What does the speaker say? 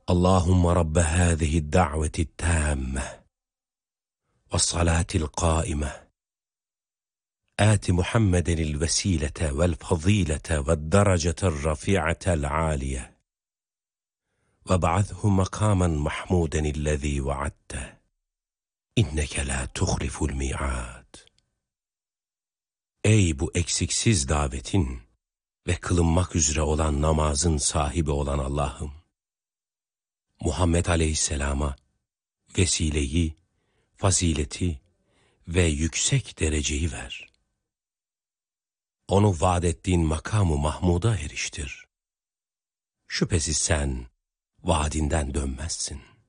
اللهم رب هذه الدعوة التامة والصلاة القائمة آت محمدا الوسيلة والفضيلة والدرجة الرفيعة العالية وابعثه مقاما محمودا الذي وعدته إنك لا تخلف الميعاد. Ey bu eksiksiz davetin ve kılınmak üzere olan namazın sahibi olan Allah'ım, Muhammed Aleyhisselam'a vesileyi, fazileti ve yüksek dereceyi ver. Onu vaad ettiğin makamı Mahmud'a eriştir. Şüphesiz sen vaadinden dönmezsin.